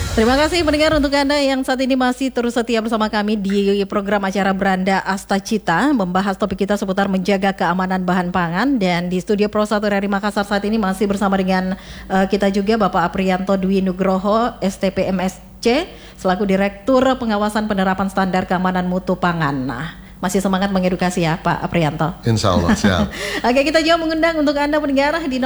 Terima kasih pendengar untuk Anda yang saat ini masih terus setia bersama kami di program acara Beranda Asta Cita, membahas topik kita seputar menjaga keamanan bahan pangan. Dan di studio Pro 1 RRI Makassar saat ini masih bersama dengan kita juga Bapak Aprianto Dwi Nugroho, STP MSc, selaku Direktur Pengawasan Penerapan Standar Keamanan Mutu Pangan. Nah, masih semangat mengedukasi ya Pak Aprianto? Insya Allah, siap. Oke, kita juga mengundang untuk Anda pendengar di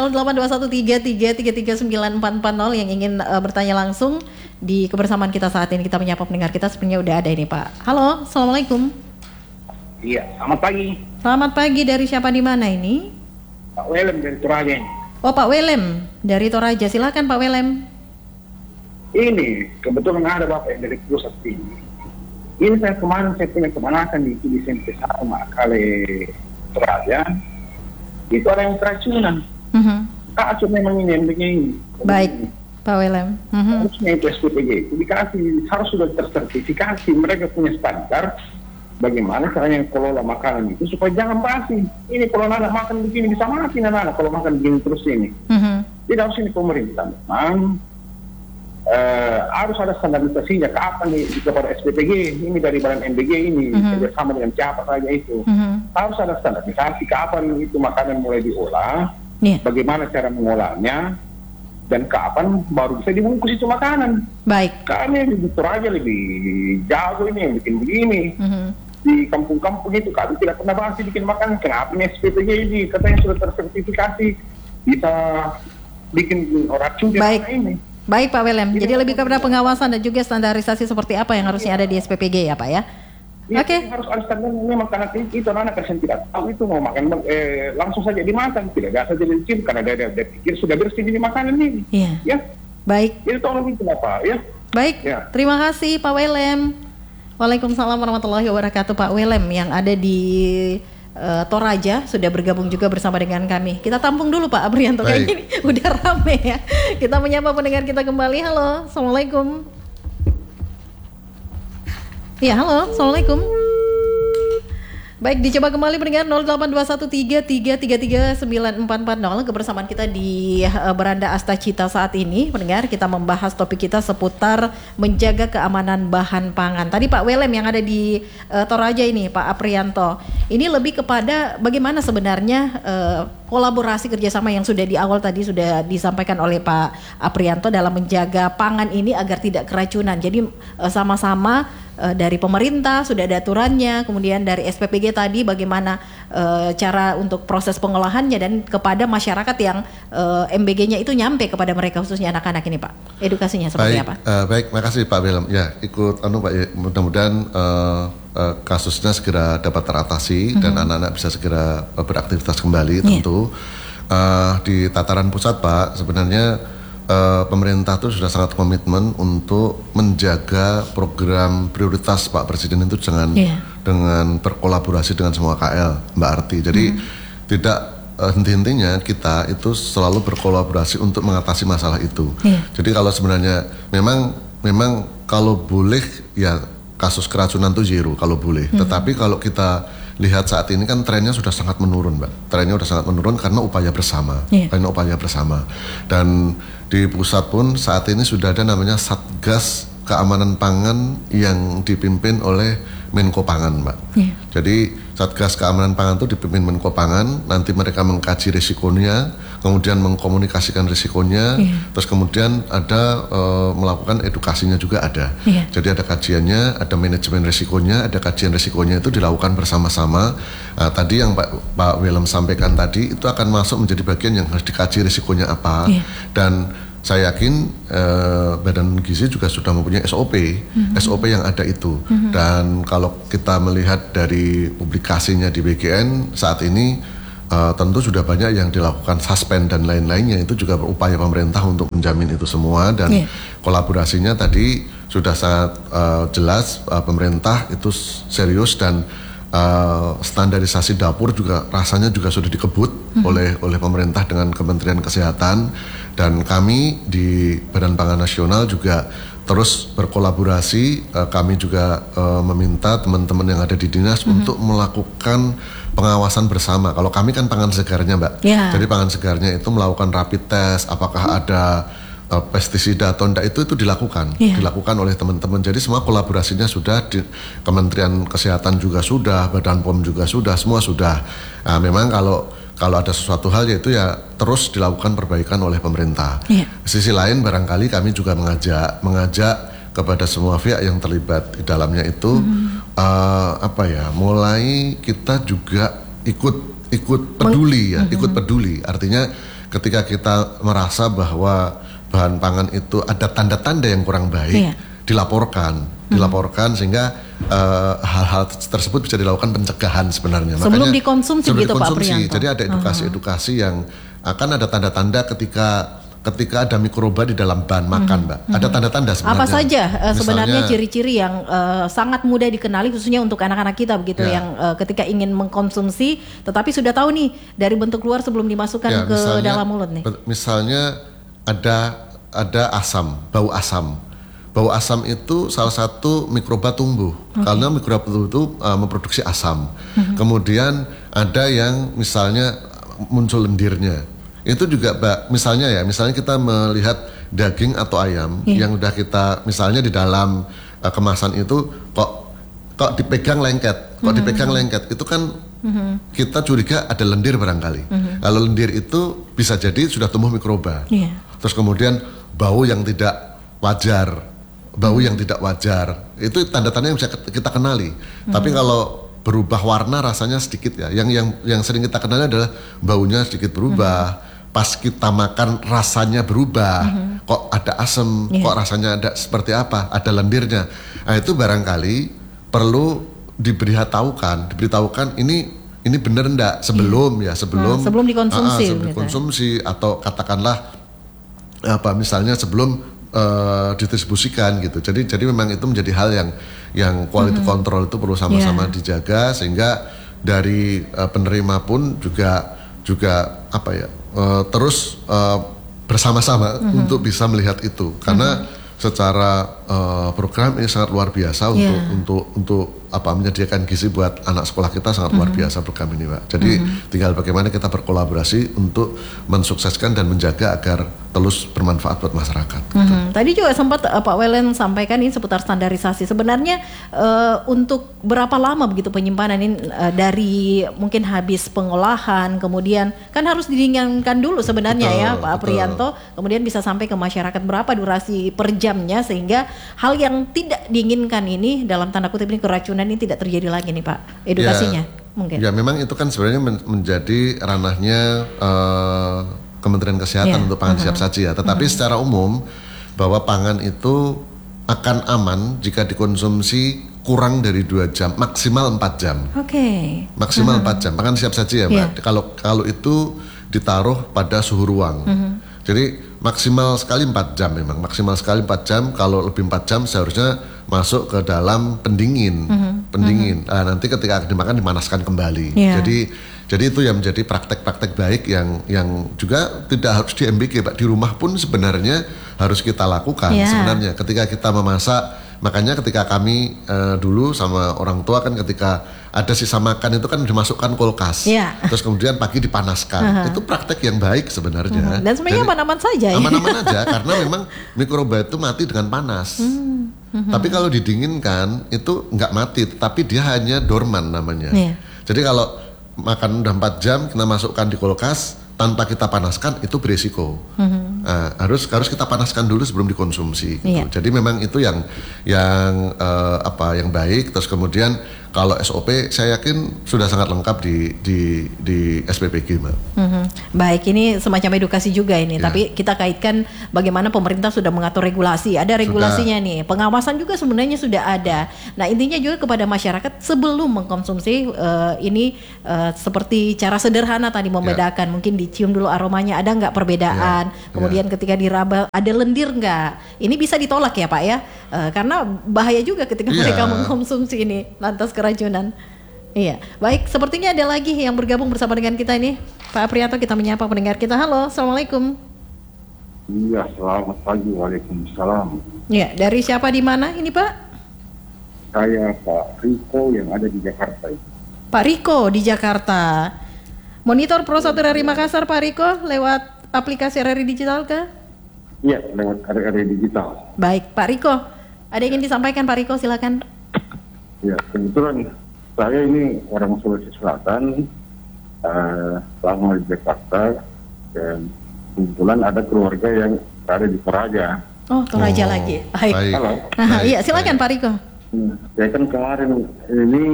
082133333940 yang ingin bertanya langsung di kebersamaan kita saat ini. Kita menyapa pendengar kita, sebenarnya udah ada ini Pak. Halo, Assalamualaikum. Iya, selamat pagi. Selamat pagi, dari siapa di mana ini? Pak Welem dari Toraja. Oh, Pak Welem dari Toraja, silakan Pak Welem. Ini kebetulan ada Bapak yang dari pusat ini. Ini saya punya kemanasan di SMP 1 Makale Toraja. Itu ada yang keracunan. Kacau memang ini yang begini. Baik, Pak Welem. Harusnya itu SPPG itu dikasih, harus sudah tersertifikasi. Mereka punya standar bagaimana caranya kelola makanan itu supaya jangan basi. Ini kalau anak makan begini bisa mati anak kalau makan begini terus ini. Tidak harus ini pemerintah. Memang harus ada standarisasinya kapan nih kepada SPPG ini dari Badan MBG ini kerjasama dengan siapa saja itu harus ada standarisasi kapan itu makanan mulai diolah, bagaimana cara mengolahnya dan kapan baru bisa dibungkus itu makanan. Baik. Karena di Toraja lebih jago ini yang bikin begini. Di kampung-kampung itu kami tidak pernah bahas bikin makanan. Kenapa nih SPPG ini katanya sudah tersertifikasi bisa bikin racun di ini. Baik Pak Welem, jadi lebih kepada pengawasan dan juga standarisasi seperti apa yang harusnya ada di SPPG ya Pak ya? Oke. Harus ada standar memang karena itu anak yang tidak tahu itu mau makan langsung saja dimakan, tidak biasa jadi dicium karena dia pikir sudah bersih di makanan ini. Iya. Ya. Baik. Itu tolong itu Pak ya. Baik, terima kasih Pak Welem. Waalaikumsalam warahmatullahi wabarakatuh Pak Welem yang ada di Toraja sudah bergabung juga bersama dengan kami. Kita tampung dulu Pak Aprianto, kayaknya ini udah rame ya. Kita menyapa pendengar kita kembali. Halo, Assalamualaikum. Ya, halo, Assalamualaikum. Baik, dicoba kembali pendengar 082133339440. Kebersamaan kita di Beranda Asta Cita saat ini, pendengar, kita membahas topik kita seputar menjaga keamanan bahan pangan. Tadi Pak Welem yang ada di Toraja ini, Pak Aprianto, ini lebih kepada bagaimana sebenarnya kolaborasi kerjasama yang sudah di awal tadi sudah disampaikan oleh Pak Aprianto dalam menjaga pangan ini agar tidak keracunan. Jadi sama-sama dari pemerintah sudah ada aturannya, kemudian dari SPPG tadi bagaimana cara untuk proses pengolahannya dan kepada masyarakat yang MBG-nya itu nyampe kepada mereka khususnya anak-anak ini Pak. Edukasinya seperti apa? Baik, makasih Pak Welem. Ya, ikut Pak ya, mudah-mudahan kasusnya segera dapat teratasi dan anak-anak bisa segera beraktivitas kembali tentu. Di tataran pusat Pak, sebenarnya pemerintah itu sudah sangat komitmen untuk menjaga program prioritas Pak Presiden itu dengan berkolaborasi dengan semua KL, Mbak Arti. Jadi tidak henti-hentinya kita itu selalu berkolaborasi untuk mengatasi masalah itu. Jadi kalau sebenarnya memang kalau boleh ya kasus keracunan itu zero kalau boleh. Tetapi kalau kita lihat saat ini kan trennya sudah sangat menurun, Mbak. Trennya sudah sangat menurun karena upaya bersama. Dan di pusat pun saat ini sudah ada namanya Satgas Keamanan Pangan yang dipimpin oleh Menko Pangan, Mbak. Jadi Satgas Keamanan Pangan itu dipimpin Menko Pangan, nanti mereka mengkaji risikonya, kemudian mengkomunikasikan risikonya, terus kemudian ada melakukan edukasinya juga ada. Jadi ada kajiannya, ada manajemen risikonya, ada kajian risikonya itu dilakukan bersama-sama. Tadi yang Pak Welem sampaikan tadi itu akan masuk menjadi bagian yang harus dikaji risikonya apa, dan saya yakin Badan Gizi juga sudah mempunyai SOP yang ada itu. Dan kalau kita melihat dari publikasinya di BGN saat ini, tentu sudah banyak yang dilakukan suspend dan lain-lainnya. Itu juga berupaya pemerintah untuk menjamin itu semua. Dan kolaborasinya tadi sudah sangat jelas, pemerintah itu serius dan standarisasi dapur juga rasanya juga sudah dikebut oleh pemerintah dengan Kementerian Kesehatan. Dan kami di Badan Pangan Nasional juga terus berkolaborasi. Kami juga meminta teman-teman yang ada di dinas untuk melakukan pengawasan bersama. Kalau kami kan pangan segarnya, Mbak. Jadi pangan segarnya itu melakukan rapid test, apakah ada pestisida atau enggak itu dilakukan oleh teman-teman. Jadi semua kolaborasinya sudah di Kementerian Kesehatan juga sudah, Badan POM juga sudah, semua sudah. Nah, memang kalau ada sesuatu hal yaitu ya terus dilakukan perbaikan oleh pemerintah. Sisi lain barangkali kami juga mengajak kepada semua pihak yang terlibat di dalamnya itu mulai kita juga ikut peduli ikut peduli. Artinya ketika kita merasa bahwa bahan pangan itu ada tanda-tanda yang kurang baik, dilaporkan sehingga hal-hal tersebut bisa dilakukan pencegahan sebenarnya. Sebelum dikonsumsi gitu Pak Priyanto. Jadi ada edukasi yang akan ada tanda-tanda ketika ada mikroba di dalam bahan makan, Mbak. Ada tanda-tanda sebenarnya. Apa saja sebenarnya ciri-ciri yang sangat mudah dikenali khususnya untuk anak-anak kita begitu yang ketika ingin mengkonsumsi tetapi sudah tahu nih dari bentuk luar sebelum dimasukkan ke dalam mulut nih. Misalnya ada asam, bau asam. Bau asam itu salah satu mikroba tumbuh. Karena mikroba tumbuh itu memproduksi asam. Kemudian ada yang misalnya muncul lendirnya. Itu juga misalnya kita melihat daging atau ayam yang udah kita misalnya di dalam kemasan itu kok dipegang lengket. Itu kan kita curiga ada lendir barangkali. Kalau lendir itu bisa jadi sudah tumbuh mikroba. Terus kemudian bau yang tidak wajar, itu tanda-tanda yang bisa kita kenali. Tapi kalau berubah warna rasanya sedikit ya. Yang sering kita kenali adalah baunya sedikit berubah. Pas kita makan rasanya berubah. Kok ada asam, kok rasanya ada seperti apa, ada lendirnya. Nah, itu barangkali perlu diberitahukan ini benar enggak sebelum dikonsumsi atau katakanlah misalnya sebelum didistribusikan gitu. Jadi memang itu menjadi hal yang quality control itu perlu sama-sama dijaga sehingga dari penerima pun juga terus bersama-sama untuk bisa melihat itu karena secara program ini sangat luar biasa untuk menyediakan gizi buat anak sekolah kita sangat luar biasa program ini, Pak. Jadi tinggal bagaimana kita berkolaborasi untuk mensukseskan dan menjaga agar terus bermanfaat buat masyarakat. Gitu. Tadi juga sempat Pak Welen sampaikan ini seputar standarisasi. Sebenarnya untuk berapa lama begitu penyimpanan ini dari mungkin habis pengolahan, kemudian kan harus didinginkan dulu sebenarnya Pak Priyanto, kemudian bisa sampai ke masyarakat berapa durasi per jamnya sehingga hal yang tidak diinginkan ini dalam tanda kutip ini keracunan ini tidak terjadi lagi nih Pak, edukasinya mungkin. Ya memang itu kan sebenarnya menjadi ranahnya Kementerian Kesehatan untuk pangan siap saji ya. Tetapi secara umum bahwa pangan itu akan aman jika dikonsumsi kurang dari 2 jam, maksimal 4 jam. Maksimal 4 jam. Pangan siap saji ya Mbak. Kalau itu ditaruh pada suhu ruang. Jadi maksimal sekali 4 jam memang. Maksimal sekali 4 jam, kalau lebih 4 jam seharusnya masuk ke dalam pendingin. Nah, nanti ketika dimakan dimanaskan kembali. Jadi itu yang menjadi praktek-praktek baik yang juga tidak harus di MBG, Pak. Di rumah pun sebenarnya harus kita lakukan sebenarnya. Ketika kita memasak, makanya ketika kami dulu sama orang tua kan ketika ada sisa makan itu kan dimasukkan kulkas. Terus kemudian pagi dipanaskan. Itu praktek yang baik sebenarnya. Dan sebenarnya aman-aman saja ya. Aman-aman aja karena memang mikroba itu mati dengan panas. Tapi kalau didinginkan itu nggak mati, tapi dia hanya dorman namanya. Jadi kalau makan udah 4 jam kita masukkan di kulkas tanpa kita panaskan itu berisiko. Harus kita panaskan dulu sebelum dikonsumsi gitu. Jadi memang itu yang baik. Terus kemudian kalau SOP saya yakin sudah sangat lengkap di SPPG, Mbak. Baik, ini semacam edukasi juga ini. Tapi kita kaitkan bagaimana pemerintah sudah mengatur regulasi. Ada regulasinya nih. Pengawasan juga sebenarnya sudah ada. Nah, intinya juga kepada masyarakat sebelum mengkonsumsi ini seperti cara sederhana tadi membedakan. Mungkin dicium dulu aromanya ada nggak perbedaan. Kemudian ketika diraba ada lendir nggak. Ini bisa ditolak ya Pak ya. Karena bahaya juga ketika mereka mengkonsumsi ini lantas keracunan. Iya, baik. Sepertinya ada lagi yang bergabung bersama dengan kita ini, Pak Priyanto. Kita menyapa pendengar kita. Halo, assalamualaikum. Iya, selamat pagi. Waalaikumsalam. Ya, dari siapa di mana ini Pak? Saya Pak Riko yang ada di Jakarta. Pak Riko di Jakarta. Monitor Pro 1 RRI Makassar, Pak Riko, lewat aplikasi RRI Digital kah? Iya, lewat RRI digital. Baik, Pak Riko, ada yang ingin disampaikan Pak Riko, silakan. Ya, kebetulan saya ini orang Sulawesi Selatan, lama di Jakarta, dan kebetulan ada keluarga yang ada di Toraja. Oh, Toraja lagi. Baik. Halo. Iya, silakan Pak Riko. Ya kan kemarin ini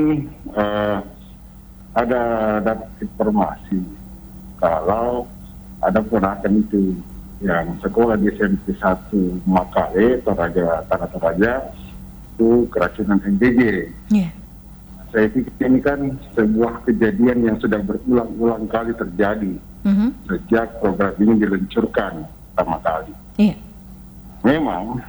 ada dapat informasi kalau ada ponakan itu yang sekolah di SMP 1 Makale, Toraja, Tanah Toraja, itu keracunan MBG. Yeah. Saya pikir ini kan sebuah kejadian yang sudah berulang-ulang kali terjadi sejak program ini diluncurkan pertama kali. Yeah. Memang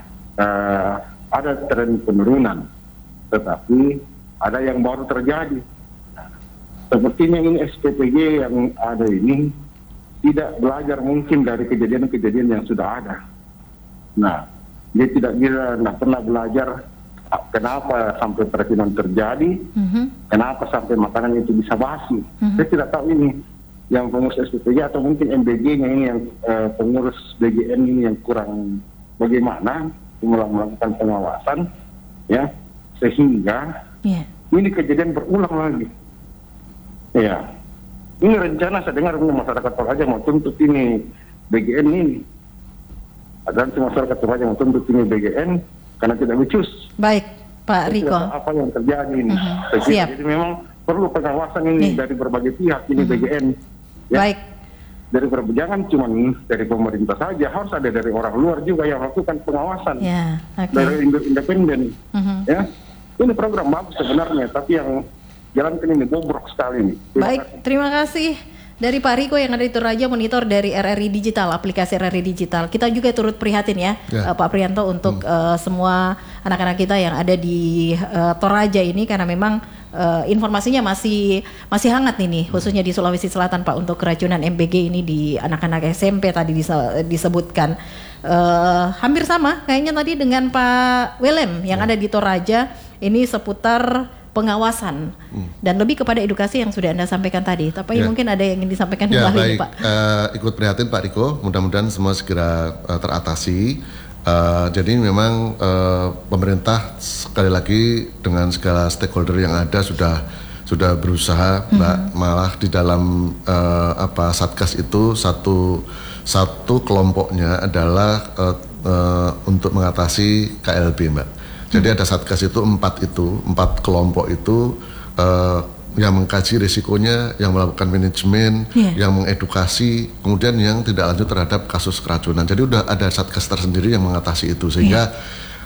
ada tren penurunan, tetapi ada yang baru terjadi. Sepertinya ini SPPG yang ada ini tidak belajar mungkin dari kejadian-kejadian yang sudah ada. Nah, dia tidak pernah belajar kenapa sampai keracunan terjadi, kenapa sampai makanan itu bisa basi. Saya tidak tahu ini yang pengurus SPPG atau mungkin MBG-nya ini yang pengurus BGN ini yang kurang bagaimana melakukan pengawasan, ya, sehingga ini kejadian berulang lagi. Ya. Ini rencana saya dengar masyarakat Toraja mau tuntut ini BGN ini. Ada masyarakat Toraja mau tuntut ini BGN karena tidak becus. Baik, Pak Riko. Apa yang terjadi ini? Siap. Jadi memang perlu pengawasan ini dari berbagai pihak ini BGN. Ya. Baik. Dari jangan cuma dari pemerintah saja, harus ada dari orang luar juga yang melakukan pengawasan. Ya, dari independen. Ya. Ini program bagus sebenarnya, tapi yang jalan ini bobrok sekali nih. Baik, terima kasih dari Pak Riko yang ada di Toraja, monitor dari RRI Digital, aplikasi RRI Digital. Kita juga turut prihatin ya, Pak Prianto, untuk semua anak-anak kita yang ada di Toraja ini, karena memang informasinya masih hangat nih, khususnya di Sulawesi Selatan, Pak, untuk keracunan MBG ini di anak-anak SMP tadi disebutkan. Hampir sama kayaknya tadi dengan Pak Welem yang ada di Toraja, ini seputar pengawasan dan lebih kepada edukasi yang sudah Anda sampaikan tadi. Tapi mungkin ada yang ingin disampaikan kembali, Pak. Ikut prihatin Pak Riko, mudah-mudahan semua segera teratasi. Jadi memang pemerintah sekali lagi dengan segala stakeholder yang ada sudah berusaha, Mbak. Malah di dalam Satgas itu satu kelompoknya adalah untuk mengatasi KLB, Mbak. Jadi ada Satgas itu 4 kelompok itu yang mengkaji risikonya, yang melakukan manajemen, yang mengedukasi, kemudian yang tidak lanjut terhadap kasus keracunan. Jadi udah ada Satgas tersendiri yang mengatasi itu, sehingga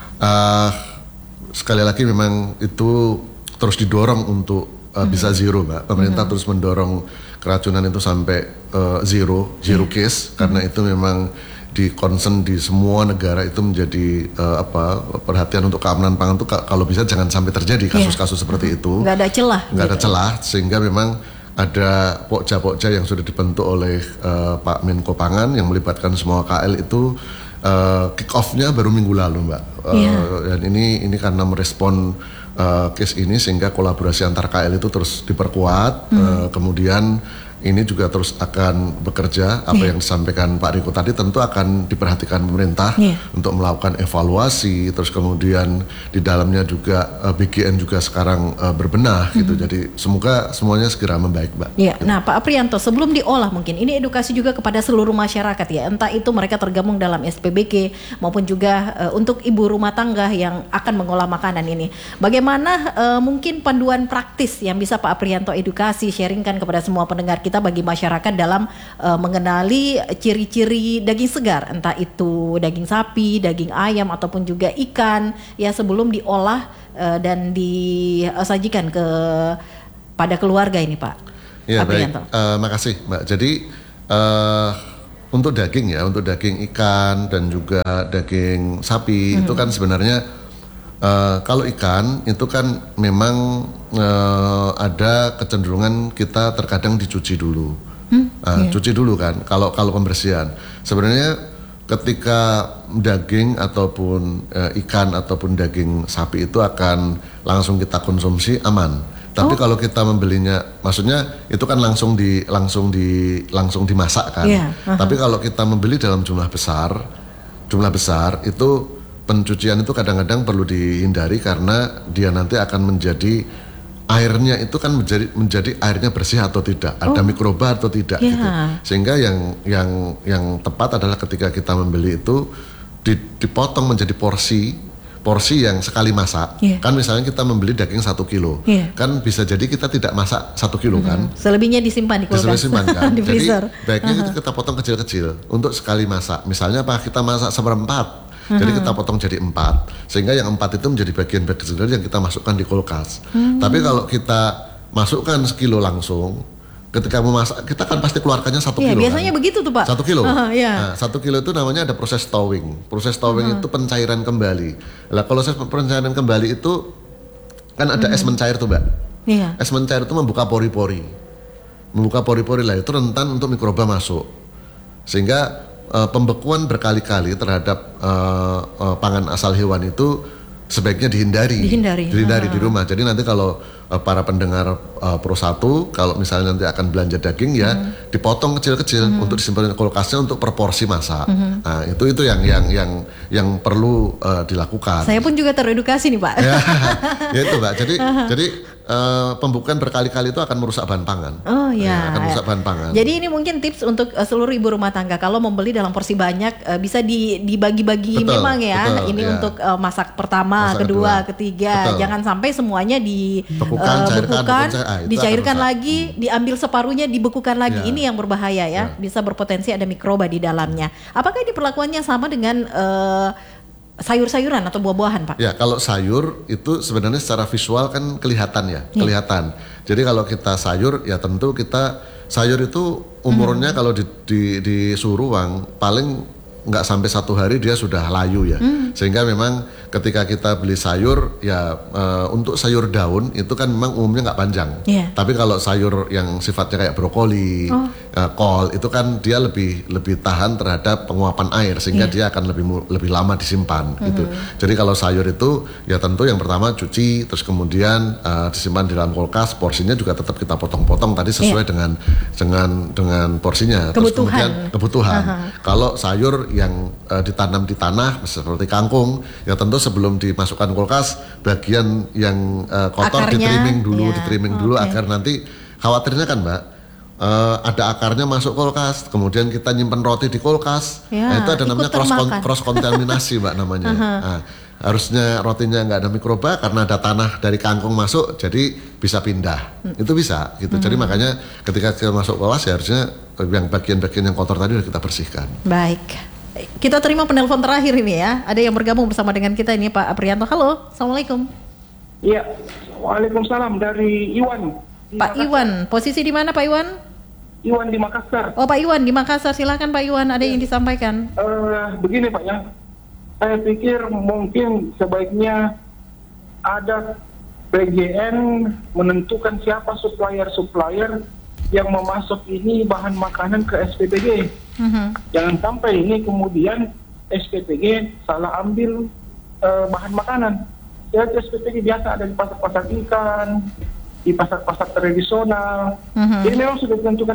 sekali lagi memang itu terus didorong untuk bisa zero, Mbak. Pemerintah terus mendorong keracunan itu sampai zero case, karena itu memang di concern di semua negara itu menjadi perhatian untuk keamanan pangan itu kalau bisa jangan sampai terjadi kasus-kasus seperti itu. Nggak ada celah. Sehingga memang ada pokja-pokja yang sudah dibentuk oleh Pak Menko Pangan yang melibatkan semua KL itu kick off-nya baru minggu lalu, Mbak. Dan ini karena merespon case ini sehingga kolaborasi antar KL itu terus diperkuat. Kemudian ini juga terus akan bekerja, yang disampaikan Pak Riko tadi tentu akan diperhatikan pemerintah untuk melakukan evaluasi, terus kemudian di dalamnya juga BGN juga sekarang berbenah gitu. Jadi semoga semuanya segera membaik, Mbak. Gitu. Nah, Pak Aprianto, sebelum diolah mungkin ini edukasi juga kepada seluruh masyarakat ya, entah itu mereka tergabung dalam SPBG maupun juga untuk ibu rumah tangga yang akan mengolah makanan ini. Bagaimana mungkin panduan praktis yang bisa Pak Aprianto edukasi, sharingkan kepada semua pendengar kita bagi masyarakat dalam mengenali ciri-ciri daging segar, entah itu daging sapi, daging ayam ataupun juga ikan ya, sebelum diolah dan disajikan pada keluarga ini, Pak. Ya, baik. Makasih, Mbak. Jadi untuk daging ikan dan juga daging sapi itu kan sebenarnya kalau ikan itu kan memang ada kecenderungan kita terkadang dicuci dulu, cuci dulu kan. Kalau pembersihan, sebenarnya ketika daging ataupun ikan ataupun daging sapi itu akan langsung kita konsumsi aman. Tapi kalau kita membelinya, maksudnya itu kan langsung dimasak kan. Tapi kalau kita membeli dalam jumlah besar, jumlah besar itu pencucian itu kadang-kadang perlu dihindari karena dia nanti akan menjadi airnya itu kan menjadi airnya bersih atau tidak, ada mikroba atau tidak gitu. Sehingga yang tepat adalah ketika kita membeli itu dipotong menjadi porsi yang sekali masak. Kan misalnya kita membeli daging 1 kilo, kan bisa jadi kita tidak masak 1 kilo kan. Selebihnya disimpan di kulkas. Kan? Di freezer. Jadi baiknya itu kita potong kecil-kecil untuk sekali masak. Misalnya kita masak 1/4. Jadi kita potong jadi 4, sehingga yang 4 itu menjadi bagian-bagian kecil yang kita masukkan di kulkas. Tapi kalau kita masukkan sekilo langsung, ketika memasak kita kan pasti keluarkannya 1 kilo. Biasanya kan? begitu tuh Pak. 1 kilo. Nah, 1 kilo itu namanya ada proses thawing. Proses thawing itu pencairan kembali. Lah kalau proses pencairan kembali itu kan ada es mencair tuh Mbak. Es mencair itu membuka pori-pori. Membuka pori-pori lah itu rentan untuk mikroba masuk. Sehingga pembekuan berkali-kali terhadap pangan asal hewan itu sebaiknya dihindari di rumah. Jadi nanti kalau para pendengar Pro 1 kalau misalnya nanti akan belanja daging ya dipotong kecil-kecil untuk disimpan di kulkasnya untuk proporsi masak. Nah, itu yang perlu dilakukan. Saya pun juga teredukasi nih Pak. Ya itu Mbak. Jadi pembukaan berkali-kali itu akan merusak bahan pangan. Akan merusak bahan pangan. Jadi ini mungkin tips untuk seluruh ibu rumah tangga kalau membeli dalam porsi banyak bisa dibagi-bagi memang ya. Ini untuk masak pertama, kedua, ketiga. Jangan sampai semuanya dibekukan, dicairkan lagi, diambil separuhnya, dibekukan lagi. Ini yang berbahaya ya. Bisa berpotensi ada mikroba di dalamnya. Apakah ini perlakuannya sama dengan sayur-sayuran atau buah-buahan Pak? Ya, kalau sayur itu sebenarnya secara visual kan kelihatan ya, kelihatan. Jadi kalau kita sayur ya tentu sayur itu umurnya kalau di suhu ruang paling nggak sampai 1 hari dia sudah layu ya. Sehingga memang ketika kita beli sayur ya untuk sayur daun itu kan memang umumnya nggak panjang. Tapi kalau sayur yang sifatnya kayak brokoli, kol itu kan dia lebih tahan terhadap penguapan air sehingga dia akan lebih lama disimpan gitu. Jadi kalau sayur itu ya tentu yang pertama cuci, terus kemudian disimpan di dalam kulkas, porsinya juga tetap kita potong-potong tadi sesuai dengan porsinya. Terus kemudian kebutuhan. Kalau sayur yang ditanam di tanah seperti kangkung ya tentu sebelum dimasukkan kulkas bagian yang kotor di-trimming dulu agar nanti khawatirnya kan Mbak ada akarnya masuk kulkas kemudian kita nyimpen roti di kulkas nah, itu ada namanya cross kontaminasi Mbak namanya. Nah, harusnya rotinya nggak ada mikroba karena ada tanah dari kangkung masuk jadi bisa pindah itu bisa gitu. Jadi makanya ketika kita masuk kulkas ya harusnya yang bagian-bagian yang kotor tadi udah kita bersihkan. Baik. Kita terima penelpon terakhir ini ya. Ada yang bergabung bersama dengan kita ini Pak Aprianto. Halo, Assalamualaikum. Iya, Waalaikumsalam dari Iwan. Pak Iwan, posisi di mana Pak Iwan? Iwan di Makassar. Oh Pak Iwan di Makassar, silakan Pak Iwan. Ada yang disampaikan? Begini Pak ya, saya pikir mungkin sebaiknya ada PGN menentukan siapa supplier yang memasok ini bahan makanan ke SPPG. Jangan sampai ini kemudian SPPG salah ambil bahan makanan. Ya SPPG biasa ada di pasar-pasar ikan, di pasar-pasar tradisional. Jadi memang sudah ditentukan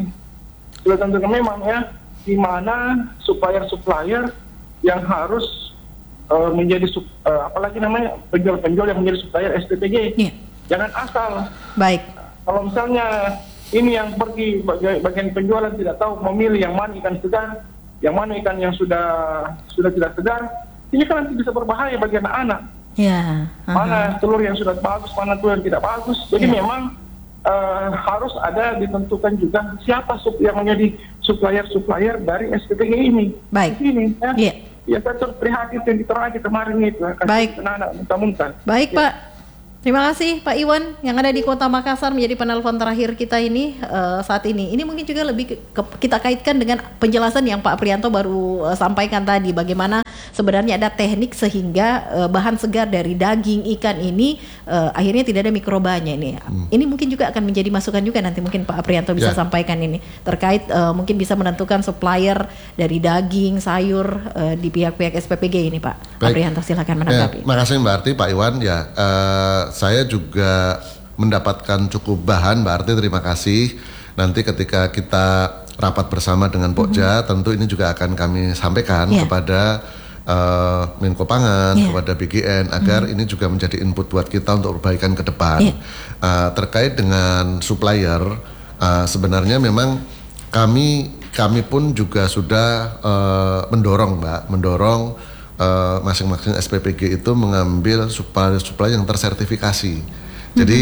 memang ya, di mana supplier yang harus menjadi apalagi namanya penjual yang menjadi supplier SPPG. Jangan asal. Baik. Kalau misalnya ini yang pergi bagian penjualan tidak tahu memilih yang mana ikan segar, yang mana ikan yang sudah tidak segar. Ini kan nanti bisa berbahaya bagi anak-anak. Mana telur yang sudah bagus, mana telur yang tidak bagus. Jadi memang harus ada ditentukan juga siapa yang menjadi supplier dari SPPG ini. Baik. Di sini ya. Ya saya prihatin yang diterangkan kemarin itu. Baik. Anak-anak muntah-muntah. Baik Pak. Terima kasih Pak Iwan yang ada di Kota Makassar menjadi penelpon terakhir kita ini saat ini. Ini mungkin juga lebih kita kaitkan dengan penjelasan yang Pak Aprianto baru sampaikan tadi. Bagaimana sebenarnya ada teknik sehingga bahan segar dari daging ikan ini akhirnya tidak ada mikrobanya ini. Ini mungkin juga akan menjadi masukan juga nanti mungkin Pak Aprianto bisa sampaikan ini terkait mungkin bisa menentukan supplier dari daging, sayur di pihak-pihak SPPG ini Pak. Aprianto silakan menanggapi. Makasih Mbak Arti, Pak Iwan ya. Saya juga mendapatkan cukup bahan Mbak Arti, terima kasih. Nanti ketika kita rapat bersama dengan Pokja, tentu ini juga akan kami sampaikan kepada Menko Pangan, kepada BGN agar ini juga menjadi input buat kita untuk perbaikan ke depan. Terkait dengan supplier, sebenarnya memang kami pun juga sudah mendorong masing-masing SPPG itu mengambil supplier yang tersertifikasi. Jadi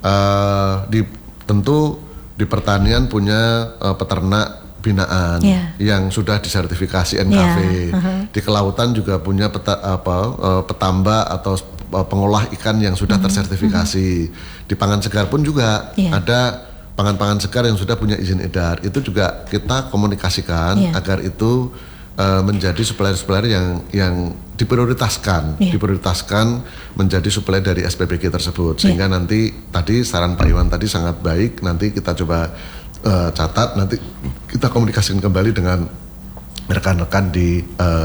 tentu di pertanian punya peternak binaan yang sudah disertifikasi NKV. Di kelautan juga punya petambak atau pengolah ikan yang sudah tersertifikasi. Di pangan segar pun juga ada pangan-pangan segar yang sudah punya izin edar. Itu juga kita komunikasikan agar itu menjadi supplier-supplier yang diprioritaskan menjadi supplier dari SPPG tersebut. Sehingga nanti tadi saran Pak Iwan tadi sangat baik. Nanti kita coba catat, nanti kita komunikasikan kembali dengan rekan-rekan di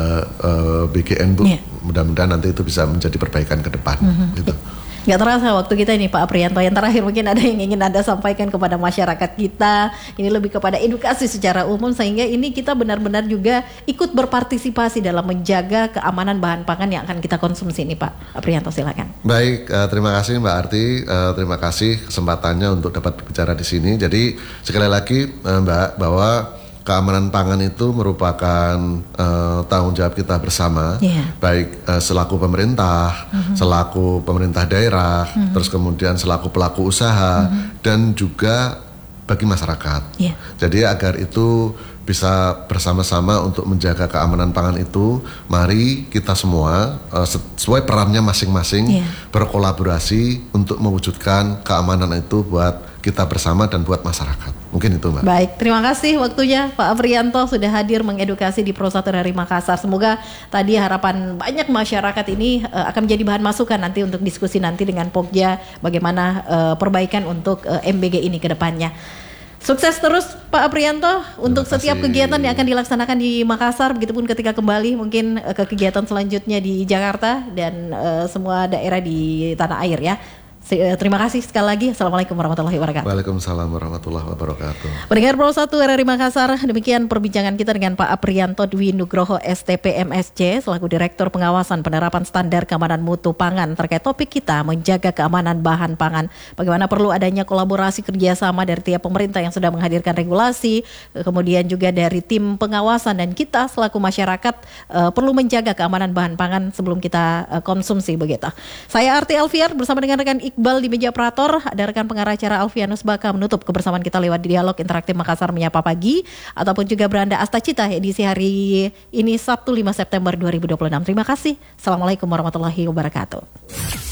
BGN, Bu. Mudah-mudahan nanti itu bisa menjadi perbaikan ke depan. Gitu. Gak terasa waktu kita ini Pak Aprianto. Yang terakhir mungkin ada yang ingin Anda sampaikan kepada masyarakat kita. Ini lebih kepada edukasi secara umum sehingga ini kita benar-benar juga ikut berpartisipasi dalam menjaga keamanan bahan pangan yang akan kita konsumsi ini Pak Aprianto, silakan. Baik, terima kasih Mbak Arti, terima kasih kesempatannya untuk dapat berbicara di sini. Jadi sekali lagi Mbak, bahwa keamanan pangan itu merupakan tanggung jawab kita bersama, baik selaku pemerintah, selaku pemerintah daerah, terus kemudian selaku pelaku usaha, dan juga bagi masyarakat. Jadi agar itu bisa bersama-sama untuk menjaga keamanan pangan itu, mari kita semua sesuai perannya masing-masing berkolaborasi untuk mewujudkan keamanan itu buat kita bersama dan buat masyarakat. Mungkin itu Mbak. Baik, terima kasih waktunya Pak Aprianto sudah hadir mengedukasi di Pro 1 dari Makassar. Semoga tadi harapan banyak masyarakat ini akan menjadi bahan masukan nanti untuk diskusi nanti dengan Pokja bagaimana perbaikan untuk MBG ini ke depannya. Sukses terus Pak Aprianto untuk setiap kegiatan yang akan dilaksanakan di Makassar, begitupun ketika kembali mungkin ke kegiatan selanjutnya di Jakarta dan semua daerah di tanah air ya. Terima kasih sekali lagi. Assalamualaikum warahmatullahi wabarakatuh. Waalaikumsalam warahmatullahi wabarakatuh. Pendengar Pro 1 RRI Makassar, demikian perbincangan kita dengan Pak Aprianto Dwi Nugroho STP MSc selaku Direktur Pengawasan Penerapan Standar Keamanan Mutu Pangan terkait topik kita menjaga keamanan bahan pangan. Bagaimana perlu adanya kolaborasi kerjasama dari tiap pemerintah yang sudah menghadirkan regulasi, kemudian juga dari tim pengawasan dan kita selaku masyarakat perlu menjaga keamanan bahan pangan sebelum kita konsumsi begitu. Saya Arti Alfiar bersama dengan rekan Iqbal di meja operator, ada rekan pengacara Alfianus Baka menutup kebersamaan kita lewat dialog interaktif Makassar Menyapa Pagi ataupun juga Beranda Astacita edisi hari ini Sabtu 5 September 2026. Terima kasih. Assalamualaikum warahmatullahi wabarakatuh.